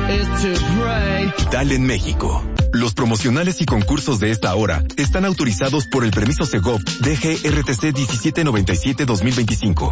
Dale en México. Los promocionales y concursos de esta hora están autorizados por el permiso Segov DGRTC 1797-2025.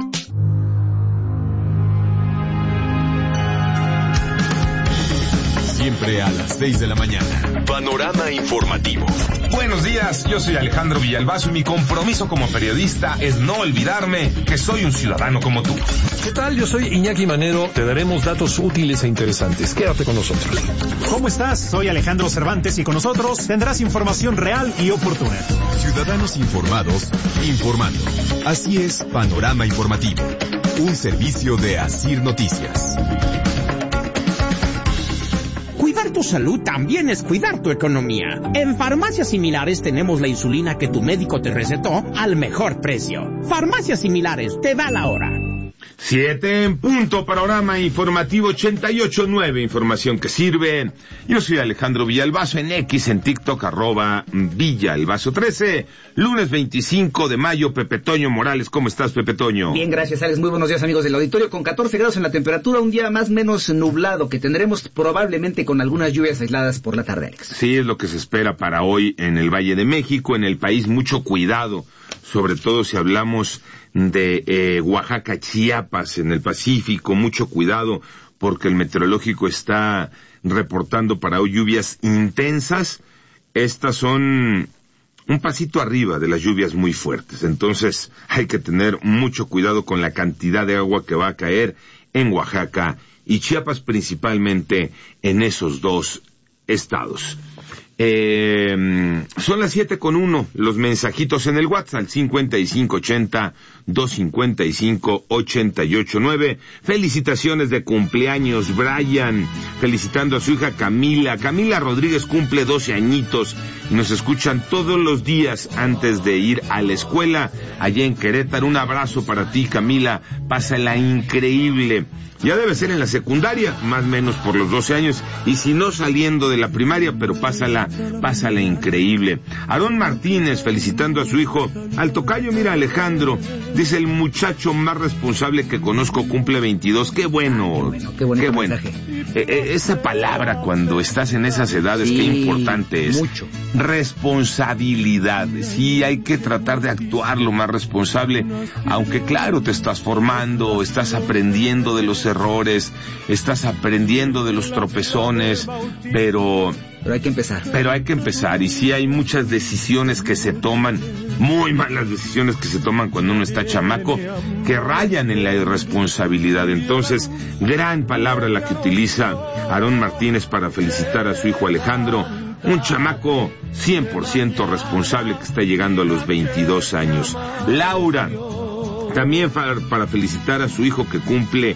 Siempre a las 6 de la mañana. Panorama informativo. Buenos días, yo soy Alejandro Villalbazo y mi compromiso como periodista es no olvidarme que soy un ciudadano como tú. ¿Qué tal? Yo soy Iñaki Manero. Te daremos datos útiles e interesantes. Quédate con nosotros. ¿Cómo estás? Soy Alejandro Cervantes y con nosotros tendrás información real y oportuna. Ciudadanos informados, informando. Así es, Panorama Informativo. Un servicio de Asir Noticias. Cuidar tu salud también es cuidar tu economía. En Farmacias Similares tenemos la insulina que tu médico te recetó al mejor precio. Farmacias Similares, te da la hora. 7 en punto, Panorama Informativo 88.9, información que sirve. Yo soy Alejandro Villalbazo, en X, en TikTok, @Villalbazo13. Lunes 25 de mayo, Pepe Toño Morales. ¿Cómo estás, Pepe Toño? Bien, gracias, Alex. Muy buenos días, amigos del auditorio. Con 14 grados en la temperatura, un día más menos nublado, que tendremos probablemente con algunas lluvias aisladas por la tarde, Alex. Sí, es lo que se espera para hoy en el Valle de México, en el país. Mucho cuidado, sobre todo si hablamos de Oaxaca, Chiapas, en el Pacífico. Mucho cuidado porque el meteorológico está reportando para hoy lluvias intensas. Estas son un pasito arriba de las lluvias muy fuertes. Entonces hay que tener mucho cuidado con la cantidad de agua que va a caer en Oaxaca y Chiapas, principalmente en esos dos estados. Son las 7:01, los mensajitos en el WhatsApp, 5580-255-889. Felicitaciones de cumpleaños, Brian, felicitando a su hija Camila. Camila Rodríguez cumple 12 añitos y nos escuchan todos los días antes de ir a la escuela, allá en Querétaro. Un abrazo para ti, Camila, pásala increíble. Ya debe ser en la secundaria, más o menos por los 12 años, y si no saliendo de la primaria, pero pásala increíble. Aarón Martínez felicitando a su hijo, al tocayo, mira, Alejandro, dice: el muchacho más responsable que conozco cumple 22, qué bueno. Qué bueno. Esa palabra cuando estás en esas edades, qué importante es. Mucho. Responsabilidad, sí, hay que tratar de actuar lo más responsable, aunque claro, te estás formando, estás aprendiendo de los errores, estás aprendiendo de los tropezones, pero hay que empezar. Y sí hay muchas decisiones que se toman, muy malas decisiones que se toman cuando uno está chamaco, que rayan en la irresponsabilidad. Entonces, gran palabra la que utiliza Aarón Martínez para felicitar a su hijo Alejandro, un chamaco 100% responsable que está llegando a los 22 años. Laura, también para felicitar a su hijo que cumple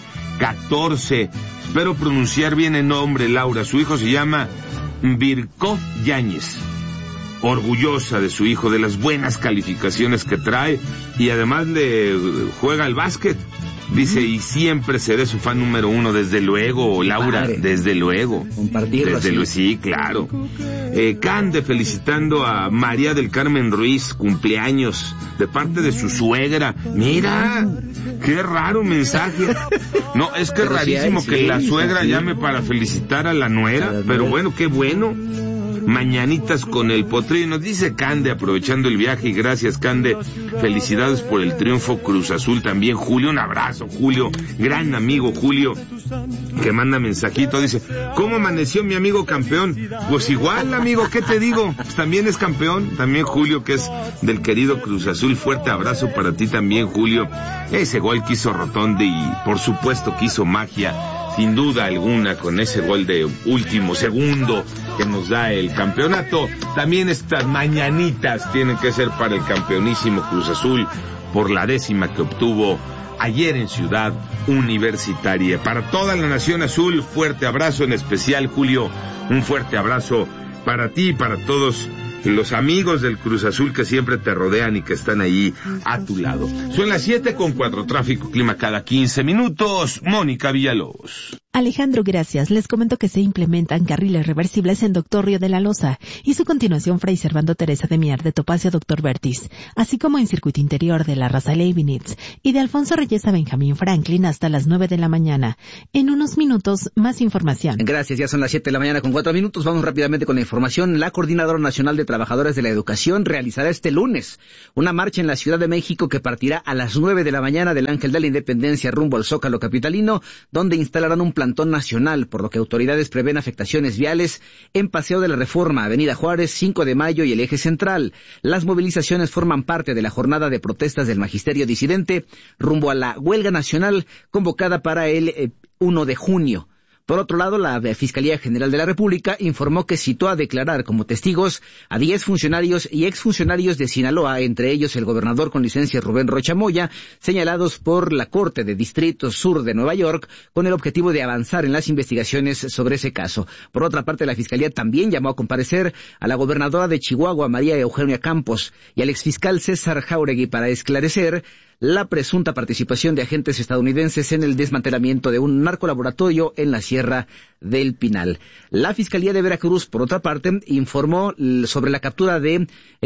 14. Espero pronunciar bien el nombre, Laura. Su hijo se llama Virko Yáñez. Orgullosa de su hijo, de las buenas calificaciones que trae, y además le juega al básquet. Dice, y siempre seré su fan número 1, desde luego, Laura, padre. Desde luego. Compartirlo. Sí, claro. Cande felicitando a María del Carmen Ruiz, cumpleaños, de parte de su suegra. Mira, qué raro mensaje. No, es que es rarísimo que la suegra llame para felicitar a la nuera, pero bueno, qué bueno. Mañanitas con el Potrillo, dice Cande, aprovechando el viaje, y gracias, Cande, felicidades por el triunfo Cruz Azul. También Julio, un abrazo, Julio, gran amigo Julio, que manda mensajito, dice: ¿cómo amaneció mi amigo campeón? Pues igual, amigo, ¿qué te digo? Pues también es campeón, también Julio, que es del querido Cruz Azul. Fuerte abrazo para ti también, Julio. Ese gol que hizo Rotondi, y por supuesto que hizo magia, sin duda alguna, con ese gol de último segundo que nos da el campeonato. También estas mañanitas tienen que ser para el campeonísimo Cruz Azul por la 10ª que obtuvo ayer en Ciudad Universitaria. Para toda la nación azul, fuerte abrazo, en especial, Julio, un fuerte abrazo para ti y para todos los amigos del Cruz Azul que siempre te rodean y que están ahí a tu lado. Son las 7:04, tráfico, clima cada 15 minutos. Mónica Villalobos. Alejandro, gracias. Les comento que se implementan carriles reversibles en Doctor Río de la Loza y su continuación Fray Servando Teresa de Mier de Topacio Doctor Vertis, así como en circuito interior de la Raza Leibniz y de Alfonso Reyes a Benjamín Franklin hasta las 9 de la mañana. En unos minutos, más información. Gracias, ya son las 7 de la mañana con 4 minutos. Vamos rápidamente con la información. La Coordinadora Nacional de Trabajadores de la Educación realizará este lunes una marcha en la Ciudad de México que partirá a las 9 de la mañana del Ángel de la Independencia rumbo al Zócalo capitalino, donde instalarán un plantón nacional, por lo que autoridades prevén afectaciones viales en Paseo de la Reforma, Avenida Juárez, 5 de Mayo y el Eje Central. Las movilizaciones forman parte de la jornada de protestas del magisterio disidente rumbo a la huelga nacional convocada para el 1 de junio. Por otro lado, la Fiscalía General de la República informó que citó a declarar como testigos a 10 funcionarios y exfuncionarios de Sinaloa, entre ellos el gobernador con licencia Rubén Rocha Moya, señalados por la Corte de Distrito Sur de Nueva York, con el objetivo de avanzar en las investigaciones sobre ese caso. Por otra parte, la Fiscalía también llamó a comparecer a la gobernadora de Chihuahua, María Eugenia Campos, y al exfiscal César Jáuregui para esclarecer la presunta participación de agentes estadounidenses en el desmantelamiento de un narcolaboratorio en la Sierra del Pinal. La Fiscalía de Veracruz, por otra parte, informó sobre la captura de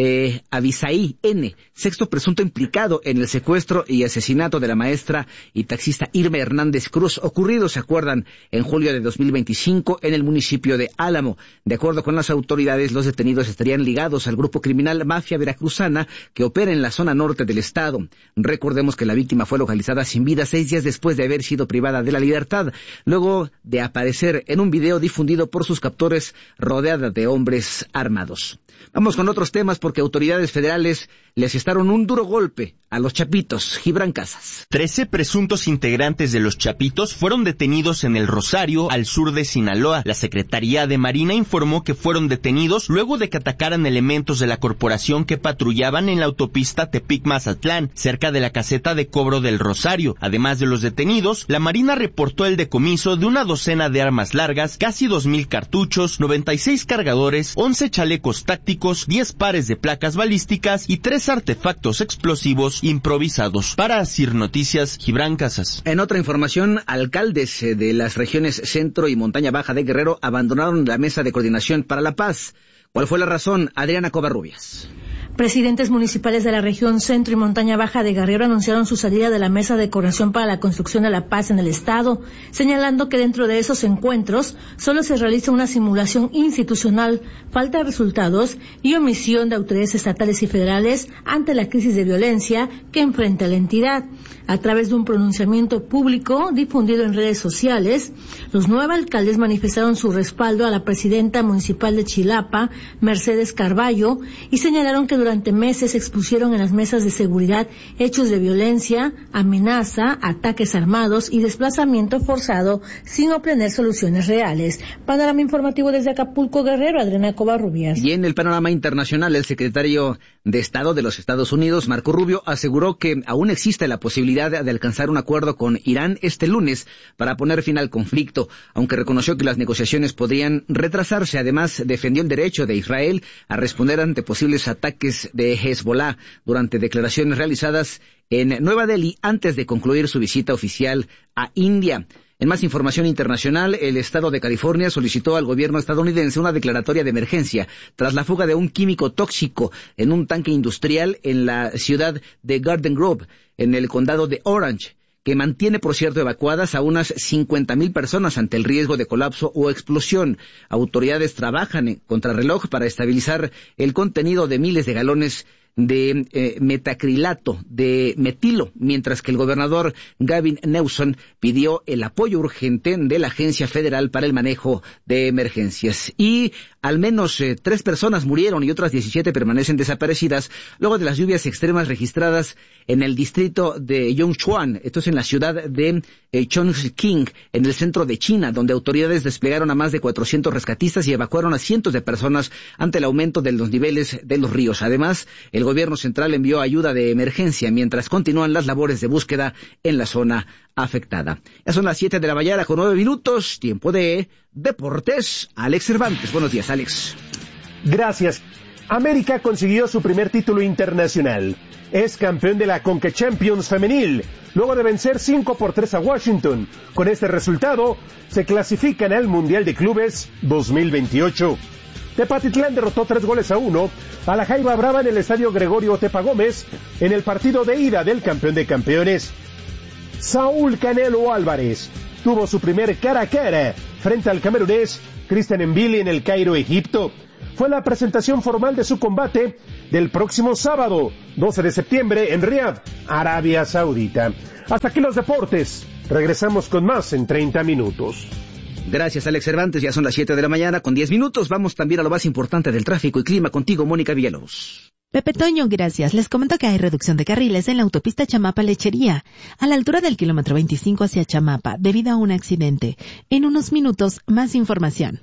Abisaí N., sexto presunto implicado en el secuestro y asesinato de la maestra y taxista Irma Hernández Cruz, ocurrido, se acuerdan, en julio de 2025 en el municipio de Álamo. De acuerdo con las autoridades, los detenidos estarían ligados al grupo criminal Mafia Veracruzana que opera en la zona norte del estado. Recordemos que la víctima fue localizada sin vida 6 días después de haber sido privada de la libertad, luego de aparecer en un video difundido por sus captores rodeada de hombres armados. Vamos con otros temas porque autoridades federales le asestaron un duro golpe a los Chapitos. Gibran Casas. 13 presuntos integrantes de los Chapitos fueron detenidos en El Rosario, al sur de Sinaloa. La Secretaría de Marina informó que fueron detenidos luego de que atacaran elementos de la corporación que patrullaban en la autopista Tepic-Mazatlán, cerca de la caseta de cobro del Rosario. Además de los detenidos, la Marina reportó el decomiso de una docena de armas largas, casi 2,000 cartuchos, 96 cargadores, 11 chalecos tácticos, 10 pares de placas balísticas y 3 artefactos explosivos improvisados. Para Asir Noticias, Gibran Casas. En otra información, alcaldes de las regiones Centro y Montaña Baja de Guerrero abandonaron la Mesa de Coordinación para la Paz. ¿Cuál fue la razón? Adriana Covarrubias. Presidentes municipales de la región Centro y Montaña Baja de Guerrero anunciaron su salida de la Mesa de Coordinación para la Construcción de la Paz en el Estado, señalando que dentro de esos encuentros solo se realiza una simulación institucional, falta de resultados y omisión de autoridades estatales y federales ante la crisis de violencia que enfrenta la entidad. A través de un pronunciamiento público difundido en redes sociales, los 9 alcaldes manifestaron su respaldo a la presidenta municipal de Chilapa, Mercedes Carballo, y señalaron que durante meses expusieron en las mesas de seguridad hechos de violencia, amenaza, ataques armados y desplazamiento forzado sin obtener soluciones reales. Panorama informativo desde Acapulco, Guerrero, Adriana Covarrubias. Y en el panorama internacional, el secretario de Estado de los Estados Unidos, Marco Rubio, aseguró que aún existe la posibilidad de alcanzar un acuerdo con Irán este lunes para poner fin al conflicto, aunque reconoció que las negociaciones podrían retrasarse. Además, defendió el derecho de Israel a responder ante posibles ataques de Hezbollah durante declaraciones realizadas en Nueva Delhi antes de concluir su visita oficial a India. En más información internacional, el estado de California solicitó al gobierno estadounidense una declaratoria de emergencia tras la fuga de un químico tóxico en un tanque industrial en la ciudad de Garden Grove, en el condado de Orange, que mantiene, por cierto, evacuadas a unas 50,000 personas ante el riesgo de colapso o explosión. Autoridades trabajan en contrarreloj para estabilizar el contenido de miles de galones de metacrilato de metilo, mientras que el gobernador Gavin Newsom pidió el apoyo urgente de la Agencia Federal para el Manejo de Emergencias. Y al menos 3 personas murieron y otras 17 permanecen desaparecidas luego de las lluvias extremas registradas en el distrito de Yongchuan, esto es en la ciudad de Chongqing, en el centro de China, donde autoridades desplegaron a más de 400 rescatistas y evacuaron a cientos de personas ante el aumento de los niveles de los ríos. Además, el gobierno central envió ayuda de emergencia mientras continúan las labores de búsqueda en la zona afectada. Ya son las 7 de la mañana con 9 minutos, tiempo de Deportes. Alex Cervantes. Buenos días, Alex. Gracias. América consiguió su primer título internacional. Es campeón de la Conca Champions femenil, luego de vencer 5-3 a Washington. Con este resultado, se clasifican al Mundial de Clubes 2028. Tepatitlán derrotó 3-1 a la Jaiba Brava en el estadio Gregorio Tepa Gómez en el partido de ida del campeón de campeones. Saúl Canelo Álvarez tuvo su primer cara a cara frente al camerunés Christian Mbili en el Cairo, Egipto. Fue la presentación formal de su combate del próximo sábado, 12 de septiembre, en Riad, Arabia Saudita. Hasta aquí los deportes. Regresamos con más en 30 minutos. Gracias, Alex Cervantes. Ya son las 7 de la mañana con 10 minutos. Vamos también a lo más importante del tráfico y clima contigo, Mónica Villalobos. Pepe Toño, gracias. Les comento que hay reducción de carriles en la autopista Chamapa-Lechería, a la altura del kilómetro 25 hacia Chamapa, debido a un accidente. En unos minutos, más información.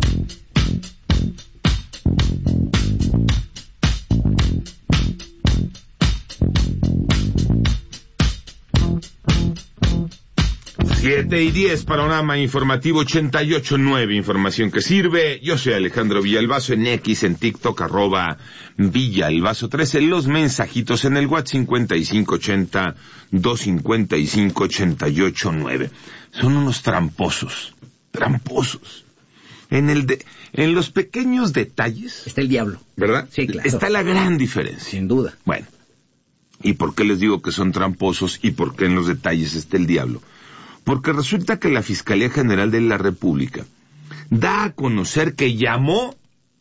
Siete y 10, panorama informativo 88.9, información que sirve. Yo soy Alejandro Villalbazo, en X, en TikTok, @Villalbazo13, los mensajitos en el WhatsApp 5580-255-88.9. Son unos tramposos. En los pequeños detalles está el diablo, ¿verdad? Sí, claro. Está la gran diferencia. Sin duda. Bueno, ¿y por qué les digo que son tramposos y por qué en los detalles está el diablo? Porque resulta que la Fiscalía General de la República da a conocer que llamó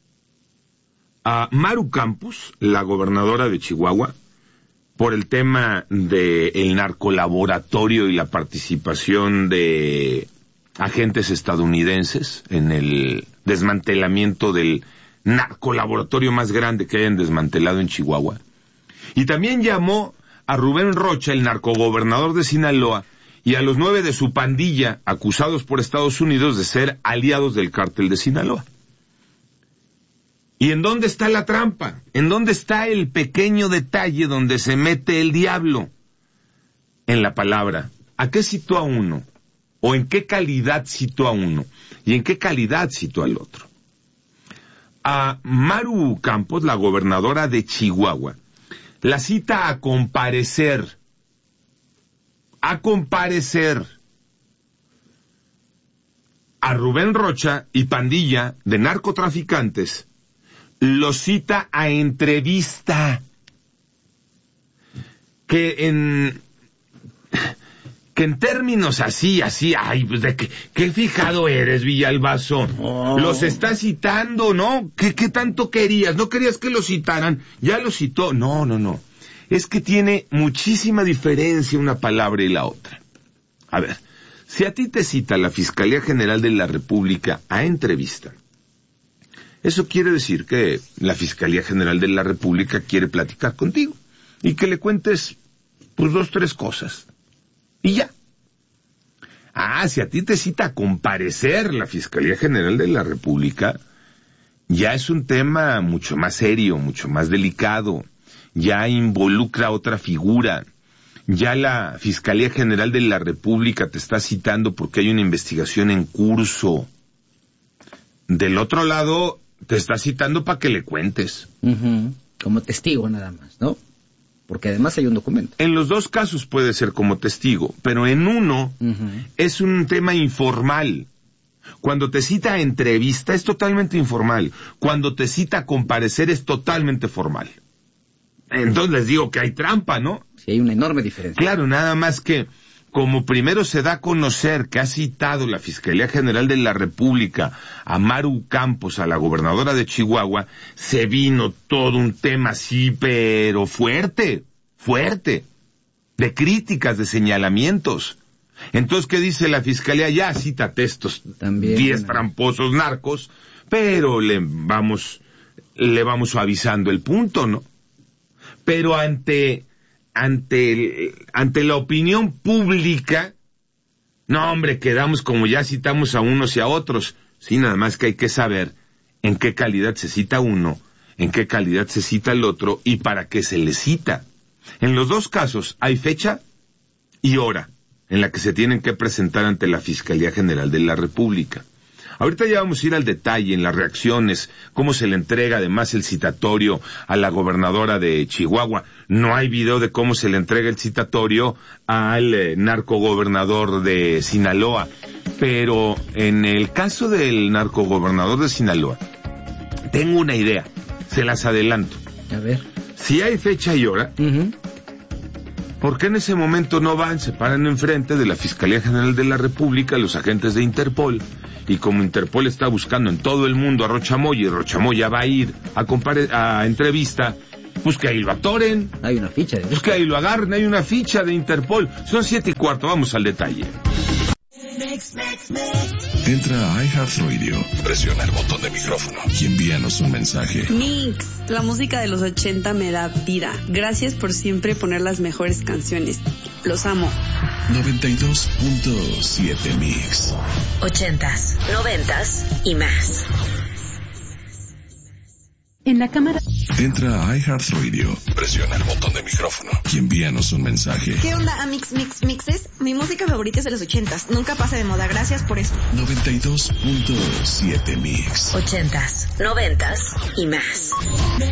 a Maru Campos, la gobernadora de Chihuahua, por el tema del narcolaboratorio y la participación de agentes estadounidenses en el desmantelamiento del narcolaboratorio más grande que hayan desmantelado en Chihuahua. Y también llamó a Rubén Rocha, el narcogobernador de Sinaloa, y a los 9 de su pandilla, acusados por Estados Unidos de ser aliados del cártel de Sinaloa. ¿Y en dónde está la trampa? ¿En dónde está el pequeño detalle donde se mete el diablo? En la palabra. ¿A qué sitúa uno? ¿O en qué calidad sitúa uno? ¿Y en qué calidad sitúa al otro? A Maru Campos, la gobernadora de Chihuahua, la cita a comparecer a Rubén Rocha y pandilla de narcotraficantes, lo cita a entrevista, que en términos así, ay, pues de qué fijado eres, Villalbazo. Oh. Los está citando, ¿no? ¿Qué tanto querías? ¿No querías que lo citaran? Ya lo citó. No. Es que tiene muchísima diferencia una palabra y la otra. A ver, si a ti te cita la Fiscalía General de la República a entrevista, eso quiere decir que la Fiscalía General de la República quiere platicar contigo y que le cuentes, pues, 2, 3 cosas. Y ya. Si a ti te cita a comparecer la Fiscalía General de la República, ya es un tema mucho más serio, mucho más delicado. Ya involucra a otra figura. Ya la Fiscalía General de la República te está citando porque hay una investigación en curso. Del otro lado, te está citando para que le cuentes. Como testigo nada más, ¿no? Porque además hay un documento. En los dos casos puede ser como testigo, pero en uno es un tema informal. Cuando te cita a entrevista es totalmente informal. Cuando te cita a comparecer es totalmente formal. Entonces les digo que hay trampa, ¿no? Sí, hay una enorme diferencia. Claro, nada más que como primero se da a conocer que ha citado la Fiscalía General de la República a Maru Campos, a la gobernadora de Chihuahua, se vino todo un tema así, pero fuerte, de críticas, de señalamientos. Entonces, ¿qué dice la Fiscalía? Ya cítate estos 10 tramposos narcos, pero le vamos suavizando el punto, ¿no? Pero ante la opinión pública, no, hombre, quedamos como ya citamos a unos y a otros. Sí, nada más que hay que saber en qué calidad se cita uno, en qué calidad se cita el otro y para qué se le cita. En los dos casos hay fecha y hora en la que se tienen que presentar ante la Fiscalía General de la República. Ahorita ya vamos a ir al detalle en las reacciones, cómo se le entrega además el citatorio a la gobernadora de Chihuahua. No hay video de cómo se le entrega el citatorio al narcogobernador de Sinaloa. Pero en el caso del narcogobernador de Sinaloa, tengo una idea, se las adelanto. A ver. Si hay fecha y hora, ¿por qué en ese momento no van, se paran enfrente de la Fiscalía General de la República los agentes de Interpol? Y como Interpol está buscando en todo el mundo a Rocha Moya, y Rocha Moya va a ir a entrevista, pues que ahí lo atoren. Hay una ficha. Pues que ahí lo agarren, hay una ficha de Interpol. Son 7:15, vamos al detalle. Entra a iHeartRadio, presiona el botón de micrófono y envíanos un mensaje. Mix, la música de los 80 me da vida. Gracias por siempre poner las mejores canciones. Los amo. 92.7 Mix. 80s, 90s y más. En la cámara. Entra a iHeartRadio, presiona el botón de micrófono y envíanos un mensaje. ¿Qué onda, mixes? Mi música favorita es de los 80s. Nunca pasa de moda. Gracias por eso. 92.7 Mix. 80s, 90s y más.